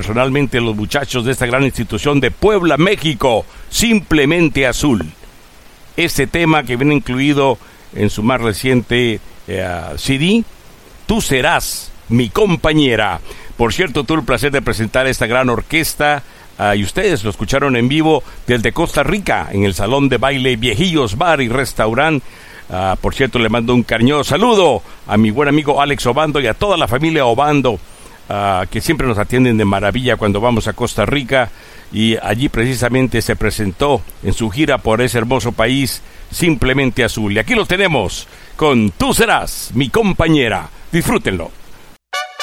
personalmente los muchachos de esta gran institución de Puebla, México, Simplemente Azul. Este tema que viene incluido en su más reciente CD, Tú serás mi compañera. Por cierto, tuve el placer de presentar esta gran orquesta y ustedes lo escucharon en vivo desde Costa Rica, en el Salón de Baile Viejillos Bar y Restaurant. Por cierto, le mando un cariñoso saludo a mi buen amigo Alex Obando y a toda la familia Obando, que siempre nos atienden de maravilla cuando vamos a Costa Rica, y allí precisamente se presentó en su gira por ese hermoso país Simplemente Azul. Y aquí lo tenemos con Tú serás mi compañera. Disfrútenlo.